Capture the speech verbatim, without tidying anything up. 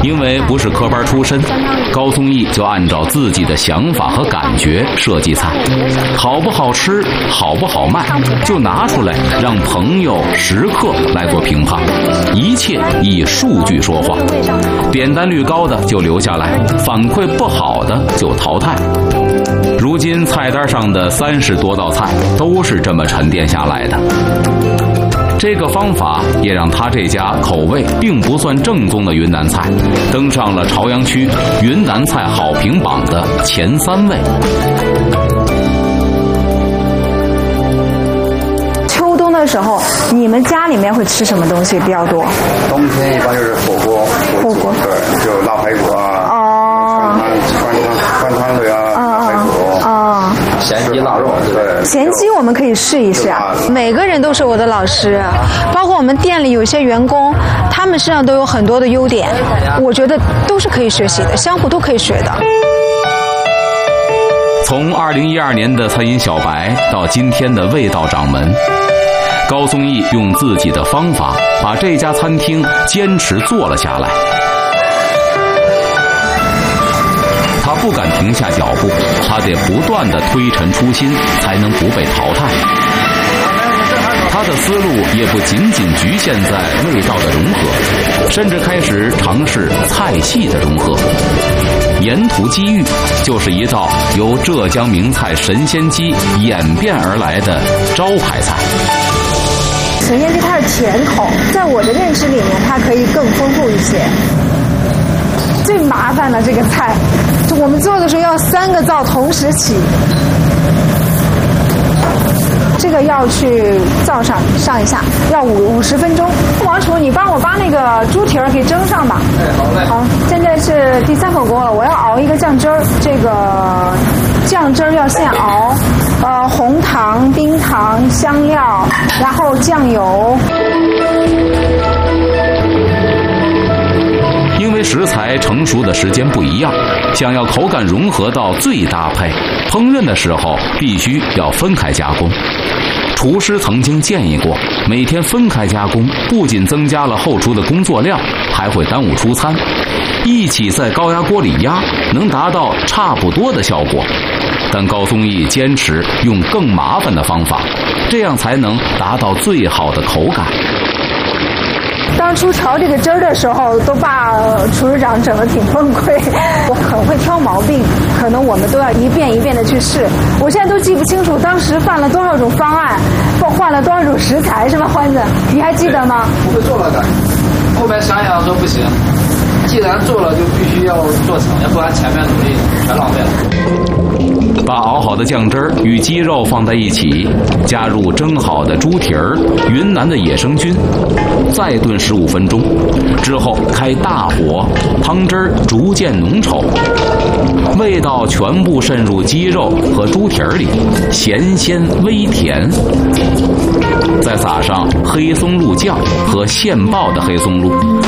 因为不是科班出身，高宗义就按照自己的想法和感觉设计菜，好不好吃，好不好卖，就拿出来让朋友食客来做评判，一切以数据说话。点单率高的就留下来，反馈不好的就淘汰。如今菜单上的三十多道菜都是这么沉淀下来的。这个方法也让他这家口味并不算正宗的云南菜登上了朝阳区云南菜好评榜的前三位。 秋冬的时候，你们家里面会吃什么东西比较多？ 冬天一般就是火锅， 火锅， 对，就腊排骨啊， 哦， 川川川汤腿啊，腊排骨， 哦， 咸鸡腊肉，对， 咸鸡我们可以试一试啊。每个人都是我的老师，包括我们店里有些员工，他们身上都有很多的优点，我觉得都是可以学习的，相互都可以学的。 从二零一二年的餐饮小白到今天的味道掌门，高宗义用自己的方法把这家餐厅坚持做了下来。他不敢停下脚步，他得不断地推陈出新，才能不被淘汰。他的思路也不仅仅局限在味道的融合，甚至开始尝试菜系的融合。沿途机遇就是一道由浙江名菜神仙鸡演变而来的招牌菜。 神仙鸡它是甜口，在我的认知里面，它可以更丰富一些。最麻烦的这个菜，就我们做的时候要三个灶同时起。这个要去灶上上一下，要五五十分钟。王厨，你帮我把那个猪蹄儿给蒸上吧。 哎，好嘞。 好，现在是第三口锅了，我要熬一个酱汁儿。这个酱汁儿要现熬，呃，红糖、冰糖、香料，然后酱油。 因为食材成熟的时间不一样，想要口感融合到最搭配，烹饪的时候必须要分开加工。厨师曾经建议过，每天分开加工不仅增加了后厨的工作量，还会耽误出餐。一起在高压锅里压，能达到差不多的效果。但高宗义坚持用更麻烦的方法，这样才能达到最好的口感。 当初调这个汁儿的时候，都把厨师长整得挺崩溃。我很会挑毛病，可能我们都要一遍一遍的去试。我现在都记不清楚当时犯了多少种方案，或换了多少种食材，是吧，欢子？你还记得吗？ 不会做了的，后面想想说不行，既然做了就必须要做成，要不然前面努力全浪费了。 把熬好的酱汁儿与鸡肉放在一起，加入蒸好的猪蹄儿、云南的野生菌，再炖十五分钟，之后开大火，汤汁儿逐渐浓稠，味道全部渗入鸡肉和猪蹄儿里，咸鲜微甜。再撒上黑松露酱和现爆的黑松露，